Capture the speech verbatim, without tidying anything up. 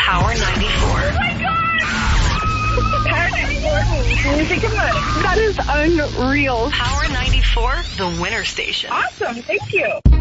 Power ninety-four. Oh my God! Power ninety-four. Music and money. That is unreal. Power ninety-four, the winner station. Awesome. Thank you.